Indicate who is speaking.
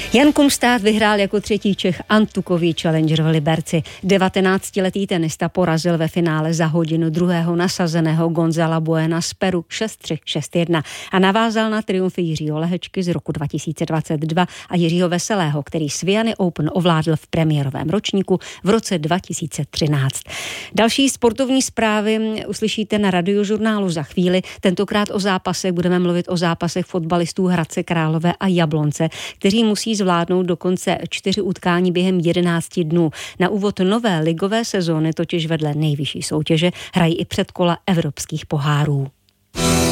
Speaker 1: Jan Kumstát vyhrál jako třetí Čech antukový Challenger v Liberci. 19letý tenista porazil ve finále za hodinu druhého nasazeného Gonzala Buena z Peru 6-3, 6-1 a navázal na triumfy Jiřího Lehečky z roku 2022 a Jiřího Veselého, který Sviany Open ovládl v premiérovém ročníku v roce 2013. Další sportovní zprávy uslyšíte na Radiožurnálu za chvíli. Tentokrát o zápasech budeme mluvit o zápasech fotbalistů Hradce Králové a Jablonce, kteří musí zvládnout dokonce 4 utkání během 11 dnů. Na úvod nové ligové sezóny totiž vedle nejvyšší soutěže hrají i předkola evropských pohárů.